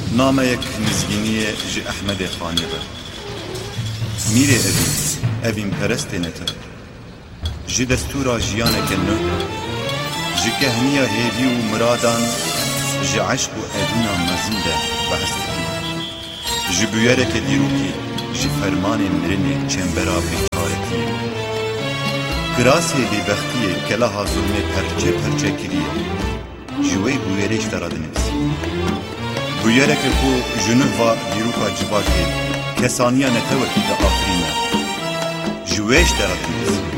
نامەیەک نزگینیە ji Ehmedê Xanê ve. Mîrê evîn perestênete. Ji destûra jiyaneke nû, ji kehniya hêvî û miradan, ji eşq û edîna mezin de behs dikî. Ji bûyereke dîrokî, ji fermanên mirinê çembera bêçaretiyê. Kirasê bêbextiyê kelaha zulmê perçe perçe kiriye. Ji wê bûyerê ji te re dinivîsî. Bûyereke ku ji nûva dîroka civakê kesaniya netewekî de afirîne. Ji wê ji te re dinivîsî.